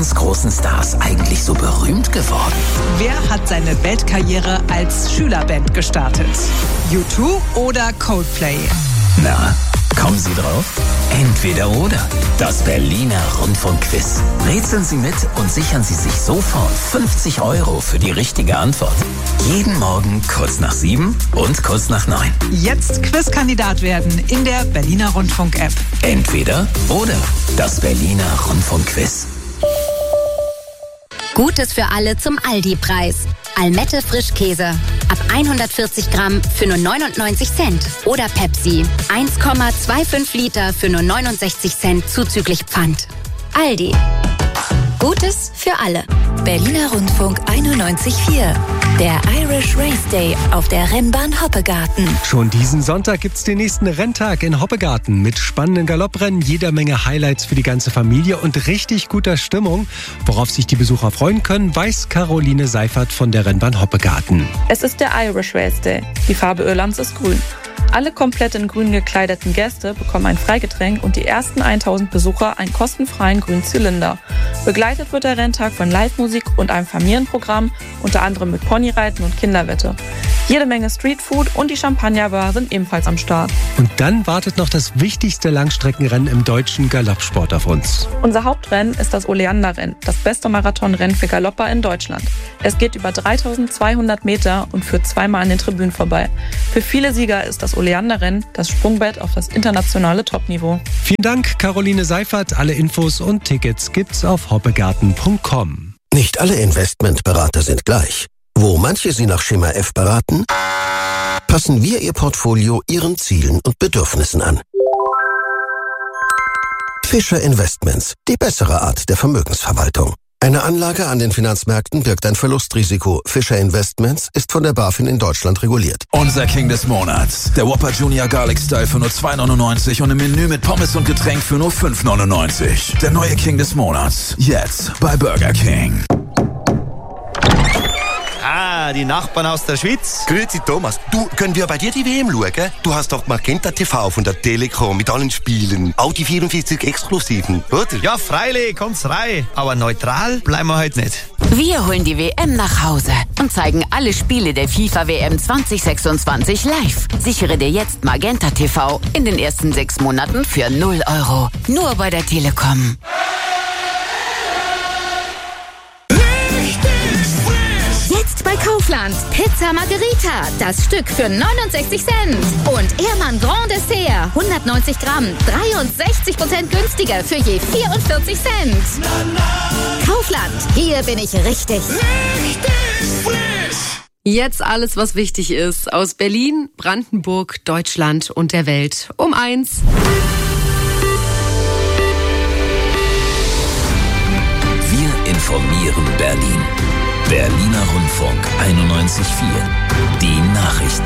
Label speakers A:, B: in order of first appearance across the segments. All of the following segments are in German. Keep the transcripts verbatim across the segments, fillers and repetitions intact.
A: großen Stars eigentlich so berühmt geworden?
B: Wer hat seine Weltkarriere als Schülerband gestartet? U zwei oder Coldplay?
A: Na, kommen Sie drauf? Entweder oder. Das Berliner Rundfunkquiz. Rätseln Sie mit und sichern Sie sich sofort fünfzig Euro für die richtige Antwort. Jeden Morgen kurz nach sieben und kurz nach neun.
B: Jetzt Quizkandidat werden in der Berliner Rundfunk-App.
A: Entweder oder. Das Berliner Rundfunkquiz.
C: Gutes für alle zum Aldi-Preis. Almette Frischkäse. Ab hundertvierzig Gramm für nur neunundneunzig Cent. Oder Pepsi. eins Komma fünfundzwanzig Liter für nur neunundsechzig Cent zuzüglich Pfand. Aldi. Gutes für alle.
D: Berliner Rundfunk einundneunzig Komma vier. Der Irish Race Day auf der Rennbahn Hoppegarten.
E: Schon diesen Sonntag gibt's den nächsten Renntag in Hoppegarten mit spannenden Galopprennen, jeder Menge Highlights für die ganze Familie und richtig guter Stimmung. Worauf sich die Besucher freuen können, weiß Caroline Seifert von der Rennbahn Hoppegarten.
F: Es ist der Irish Race Day. Die Farbe Irlands ist grün. Alle komplett in grün gekleideten Gäste bekommen ein Freigetränk und die ersten tausend Besucher einen kostenfreien grünen Zylinder. Begleitet wird der Renntag von Live-Musik und einem Familienprogramm, unter anderem mit Ponyreiten und Kinderwette. Jede Menge Streetfood und die Champagnerbar sind ebenfalls am Start.
E: Und dann wartet noch das wichtigste Langstreckenrennen im deutschen Galoppsport auf uns.
F: Unser Hauptrennen ist das Oleanderrennen, das beste Marathonrennen für Galopper in Deutschland. Es geht über dreitausendzweihundert Meter und führt zweimal an den Tribünen vorbei. Für viele Sieger ist das Oleanderrennen das Sprungbett auf das internationale Topniveau.
E: Vielen Dank, Caroline Seifert. Alle Infos und Tickets gibt's auf hoppegarten punkt com.
G: Nicht alle Investmentberater sind gleich. Wo manche Sie nach Schema F beraten, passen wir Ihr Portfolio Ihren Zielen und Bedürfnissen an. Fischer Investments, die bessere Art der Vermögensverwaltung. Eine Anlage an den Finanzmärkten birgt ein Verlustrisiko. Fischer Investments ist von der BaFin in Deutschland reguliert.
H: Unser King des Monats. Der Whopper Junior Garlic Style für nur zwei neunundneunzig und im Menü mit Pommes und Getränk für nur fünf neunundneunzig. Der neue King des Monats. Jetzt bei Burger King.
I: Ah, die Nachbarn aus der Schweiz.
J: Grüezi Thomas, du, können wir bei dir die W M schauen? Du hast doch Magenta T V von der Telekom mit allen Spielen. Auch die vierundvierzig Exklusiven, oder?
I: Ja, freilich, kommt's rein. Aber neutral bleiben wir heute nicht.
D: Wir holen die W M nach Hause und zeigen alle Spiele der FIFA W M zwanzig sechsundzwanzig live. Sichere dir jetzt Magenta T V in den ersten sechs Monaten für null Euro. Nur bei der Telekom.
C: Jetzt bei Kaufland. Pizza Margherita. Das Stück für neunundsechzig Cent. Und Ehrmann Grand Dessert. hundertneunzig Gramm. dreiundsechzig Prozent günstiger für je vierundvierzig Cent. Kaufland. Hier bin ich richtig.
K: Richtig frisch. Jetzt alles, was wichtig ist. Aus Berlin, Brandenburg, Deutschland und der Welt. Um eins.
A: Wir informieren Berlin. Berliner Rundfunk einundneunzig Komma vier. Die Nachrichten.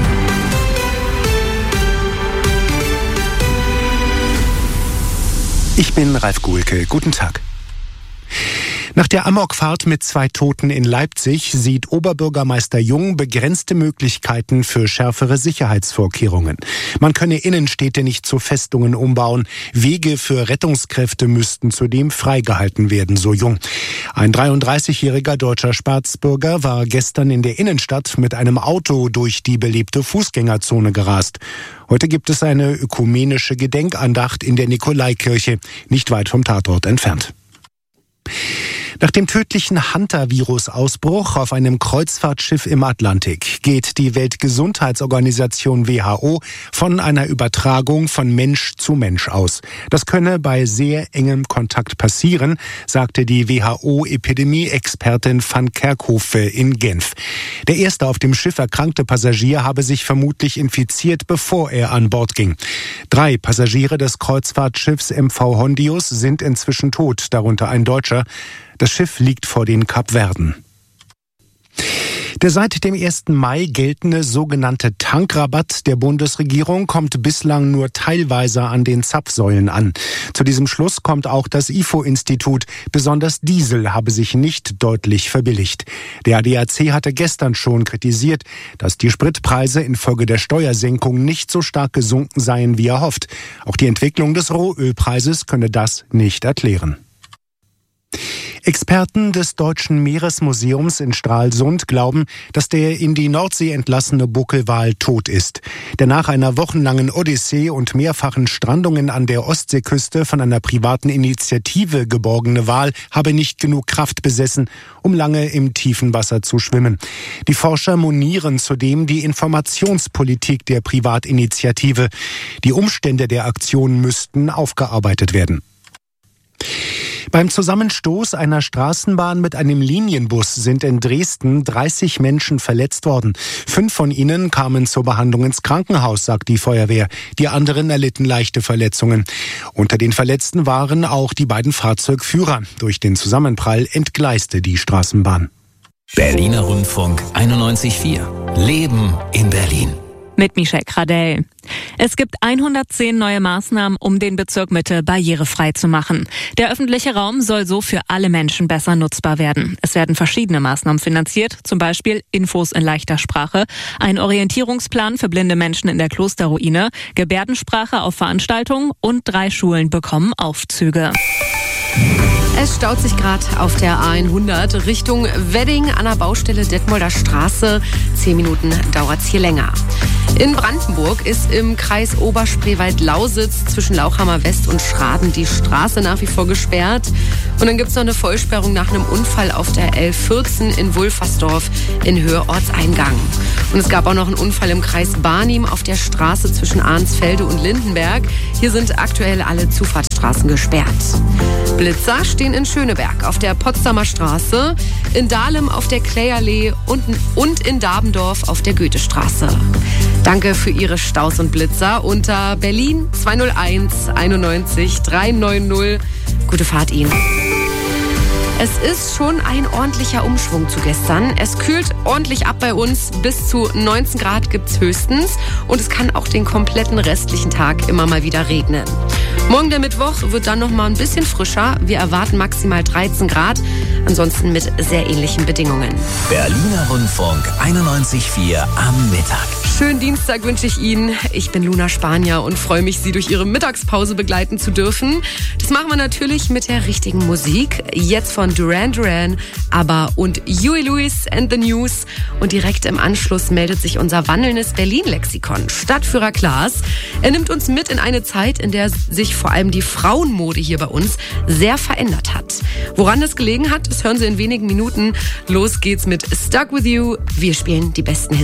L: Ich bin Ralf Guhlke. Guten Tag. Nach der Amokfahrt mit zwei Toten in Leipzig sieht Oberbürgermeister Jung begrenzte Möglichkeiten für schärfere Sicherheitsvorkehrungen. Man könne Innenstädte nicht zu Festungen umbauen. Wege für Rettungskräfte müssten zudem freigehalten werden, so Jung. Ein dreiunddreißigjähriger deutscher Staatsbürger war gestern in der Innenstadt mit einem Auto durch die belebte Fußgängerzone gerast. Heute gibt es eine ökumenische Gedenkandacht in der Nikolaikirche, nicht weit vom Tatort entfernt. Nach dem tödlichen Hunter-Virus-Ausbruch auf einem Kreuzfahrtschiff im Atlantik geht die Weltgesundheitsorganisation W H O von einer Übertragung von Mensch zu Mensch aus. Das könne bei sehr engem Kontakt passieren, sagte die W H O-Epidemie-Expertin van Kerkhove in Genf. Der erste auf dem Schiff erkrankte Passagier habe sich vermutlich infiziert, bevor er an Bord ging. Drei Passagiere des Kreuzfahrtschiffs M V Hondius sind inzwischen tot, darunter ein Deutscher. Das Schiff liegt vor den Kapverden. Der seit dem ersten Mai geltende sogenannte Tankrabatt der Bundesregierung kommt bislang nur teilweise an den Zapfsäulen an. Zu diesem Schluss kommt auch das I F O-Institut. Besonders Diesel habe sich nicht deutlich verbilligt. Der A D A C hatte gestern schon kritisiert, dass die Spritpreise infolge der Steuersenkung nicht so stark gesunken seien, wie erhofft. Auch die Entwicklung des Rohölpreises könne das nicht erklären. Experten des Deutschen Meeresmuseums in Stralsund glauben, dass der in die Nordsee entlassene Buckelwal tot ist. Der nach einer wochenlangen Odyssee und mehrfachen Strandungen an der Ostseeküste von einer privaten Initiative geborgene Wal habe nicht genug Kraft besessen, um lange im tiefen Wasser zu schwimmen. Die Forscher monieren zudem die Informationspolitik der Privatinitiative. Die Umstände der Aktion müssten aufgearbeitet werden. Beim Zusammenstoß einer Straßenbahn mit einem Linienbus sind in Dresden dreißig Menschen verletzt worden. Fünf von ihnen kamen zur Behandlung ins Krankenhaus, sagt die Feuerwehr. Die anderen erlitten leichte Verletzungen. Unter den Verletzten waren auch die beiden Fahrzeugführer. Durch den Zusammenprall entgleiste die Straßenbahn.
A: Berliner Rundfunk einundneunzig Komma vier. Leben in Berlin.
M: Mit Michelle Kradell. Es gibt hundertzehn neue Maßnahmen, um den Bezirk Mitte barrierefrei zu machen. Der öffentliche Raum soll so für alle Menschen besser nutzbar werden. Es werden verschiedene Maßnahmen finanziert, zum Beispiel Infos in leichter Sprache, ein Orientierungsplan für blinde Menschen in der Klosterruine, Gebärdensprache auf Veranstaltungen und drei Schulen bekommen Aufzüge.
K: Es staut sich gerade auf der A hundert Richtung Wedding an der Baustelle Detmolder Straße. Zehn Minuten dauert's hier länger. In Brandenburg ist im Kreis Oberspreewald-Lausitz zwischen Lauchhammer West und Schraden die Straße nach wie vor gesperrt. Und dann gibt's noch eine Vollsperrung nach einem Unfall auf der L vierzehn in Wulfersdorf in Höhe Ortseingang. Und es gab auch noch einen Unfall im Kreis Barnim auf der Straße zwischen Arnsfelde und Lindenberg. Hier sind aktuell alle Zufahrtsstraßen gesperrt. Blitzer stehen in Schöneberg auf der Potsdamer Straße, in Dahlem auf der Kläallee und, und in Dabendorf auf der Goethestraße. Danke für Ihre Staus und Blitzer unter Berlin zwei null eins einundneunzig dreihundertneunzig. Gute Fahrt Ihnen. Es ist schon ein ordentlicher Umschwung zu gestern. Es kühlt ordentlich ab bei uns. Bis zu neunzehn Grad gibt's höchstens. Und es kann auch den kompletten restlichen Tag immer mal wieder regnen. Morgen der Mittwoch wird dann noch mal ein bisschen frischer. Wir erwarten maximal dreizehn Grad. Ansonsten mit sehr ähnlichen Bedingungen.
A: Berliner Rundfunk einundneunzig Komma vier am Mittag.
K: Schönen Dienstag wünsche ich Ihnen. Ich bin Luna Spanier und freue mich, Sie durch Ihre Mittagspause begleiten zu dürfen. Das machen wir natürlich mit der richtigen Musik. Jetzt von Duran Duran, ABBA und Huey Lewis and the News. Und direkt im Anschluss meldet sich unser wandelndes Berlin-Lexikon. Stadtführer Klaas. Er nimmt uns mit in eine Zeit, in der sich vor allem die Frauenmode hier bei uns sehr verändert hat. Woran das gelegen hat, das hören Sie in wenigen Minuten. Los geht's mit Stuck With You. Wir spielen die besten Hits.